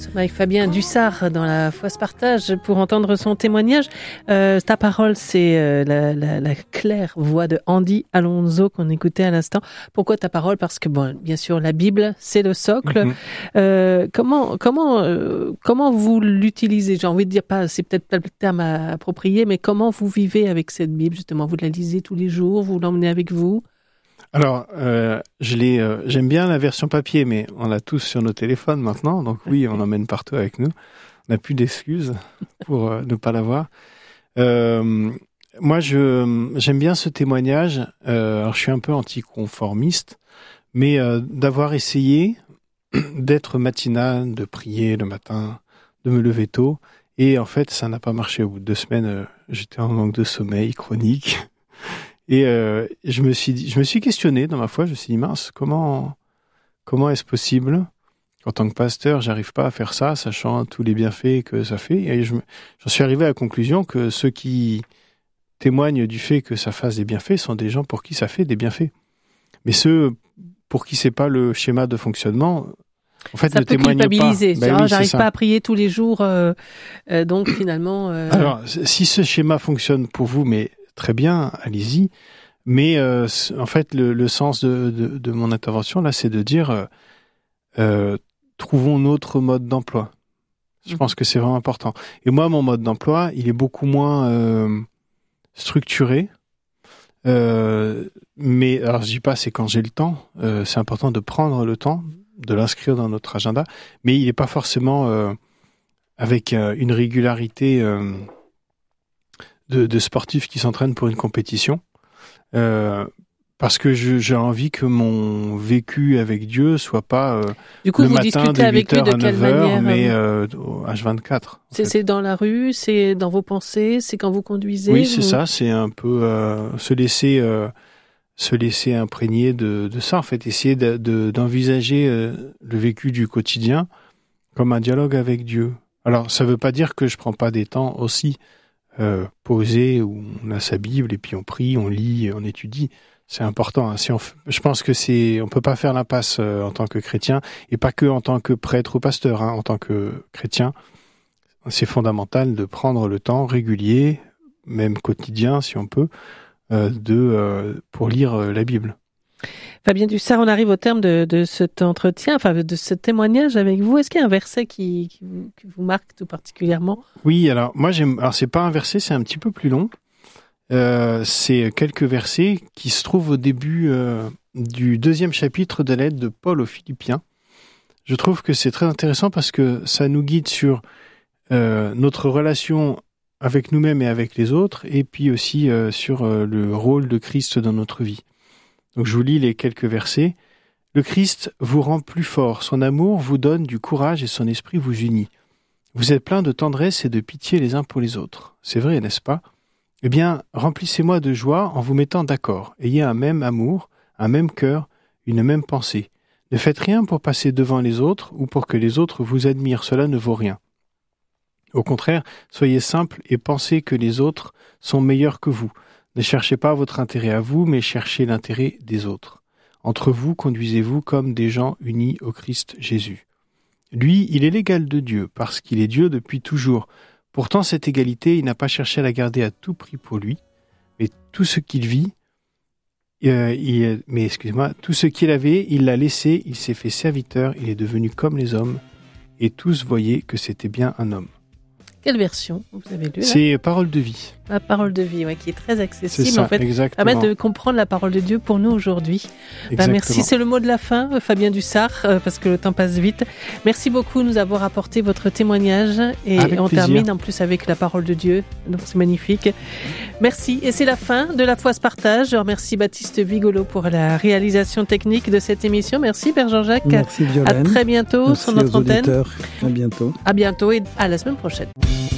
Nous sommes avec Fabien Dussart dans la Foi se partage pour entendre son témoignage. Ta parole, c'est la claire voix de Andy Alonso qu'on écoutait à l'instant. Pourquoi ta parole? Parce que bon, bien sûr, la Bible, c'est le socle. Comment vous l'utilisez? J'ai envie de dire, c'est peut-être pas le terme approprié, mais comment vous vivez avec cette Bible justement? Vous la lisez tous les jours? Vous l'emmenez avec vous? Alors, j'aime bien la version papier, mais on l'a tous sur nos téléphones maintenant, donc oui, on l'emmène partout avec nous. On n'a plus d'excuses pour ne pas l'avoir. Moi, j'aime bien ce témoignage. Alors, je suis un peu anticonformiste, mais d'avoir essayé d'être matinal, de prier le matin, de me lever tôt, et en fait, ça n'a pas marché. Au bout de 2 semaines, j'étais en manque de sommeil chronique. Et je me suis questionné dans ma foi. Je me suis dit, mince, comment est-ce possible qu'en tant que pasteur, j'arrive pas à faire ça, sachant tous les bienfaits que ça fait. Et j'en suis arrivé à la conclusion que ceux qui témoignent du fait que ça fasse des bienfaits sont des gens pour qui ça fait des bienfaits. Mais ceux pour qui c'est pas le schéma de fonctionnement, en fait, ne témoignent pas. Oui, j'arrive pas à prier tous les jours, donc finalement. Alors, si ce schéma fonctionne pour vous, mais très bien, allez-y. Mais en fait, le sens de mon intervention, là, c'est de dire trouvons notre mode d'emploi. Je pense que c'est vraiment important. Et moi, mon mode d'emploi, il est beaucoup moins structuré. Mais alors, je dis pas, c'est quand j'ai le temps. C'est important de prendre le temps, de l'inscrire dans notre agenda. Mais il n'est pas forcément avec une régularité de sportifs qui s'entraînent pour une compétition, parce que j'ai envie que mon vécu avec Dieu soit pas du coup, le vous matin discutez de avec 8h lui de à quelle 9h, manière, mais H24. C'est dans la rue, c'est dans vos pensées, c'est quand vous conduisez? Oui, c'est ça, c'est un peu se laisser imprégner de ça, en fait, essayer d'envisager le vécu du quotidien comme un dialogue avec Dieu. Alors, ça veut pas dire que je prends pas des temps aussi posé où on a sa Bible et puis on prie, on lit, on étudie. C'est important. Hein. Je pense que on peut pas faire l'impasse en tant que chrétien et pas que en tant que prêtre ou pasteur. Hein. En tant que chrétien, c'est fondamental de prendre le temps régulier, même quotidien si on peut, pour lire la Bible. Fabien Dussart, on arrive au terme de cet entretien, enfin de ce témoignage avec vous. Est-ce qu'il y a un verset qui vous marque tout particulièrement? Oui, alors moi j'aime. Alors c'est pas un verset, c'est un petit peu plus long. C'est quelques versets qui se trouvent au début du 2e chapitre de la lettre de Paul aux Philippiens. Je trouve que c'est très intéressant parce que ça nous guide sur notre relation avec nous-mêmes et avec les autres, et puis aussi sur le rôle de Christ dans notre vie. Donc je vous lis les quelques versets. Le Christ vous rend plus fort, son amour vous donne du courage et son esprit vous unit. Vous êtes pleins de tendresse et de pitié les uns pour les autres. C'est vrai, n'est-ce pas? Eh bien, remplissez-moi de joie en vous mettant d'accord. Ayez un même amour, un même cœur, une même pensée. Ne faites rien pour passer devant les autres ou pour que les autres vous admirent, cela ne vaut rien. Au contraire, soyez simples et pensez que les autres sont meilleurs que vous. Ne cherchez pas votre intérêt à vous, mais cherchez l'intérêt des autres. Entre vous, conduisez-vous comme des gens unis au Christ Jésus. Lui, il est l'égal de Dieu, parce qu'il est Dieu depuis toujours. Pourtant, cette égalité, il n'a pas cherché à la garder à tout prix pour lui, mais tout ce qu'il vit, tout ce qu'il avait, il l'a laissé, il s'est fait serviteur, il est devenu comme les hommes, et tous voyaient que c'était bien un homme. Quelle version vous avez lu là? C'est Parole de vie. La Parole de vie, ouais, qui est très accessible. C'est ça, en fait, exactement. Permet de comprendre la parole de Dieu pour nous aujourd'hui. Merci, c'est le mot de la fin, Fabien Dussart, parce que le temps passe vite. Merci beaucoup de nous avoir apporté votre témoignage. Et avec on plaisir. Termine en plus avec la parole de Dieu. Donc c'est magnifique. Merci. Et c'est la fin de La Foi se partage. Je remercie Baptiste Vigolo pour la réalisation technique de cette émission. Merci Père Jean-Jacques. Merci Violaine. À très bientôt sur notre antenne. À bientôt. À bientôt et à la semaine prochaine.